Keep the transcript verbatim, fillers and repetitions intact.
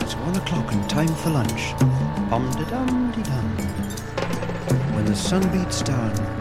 it's one o'clock and time for lunch. Bum-de-dum-de-dum. When the sun beats down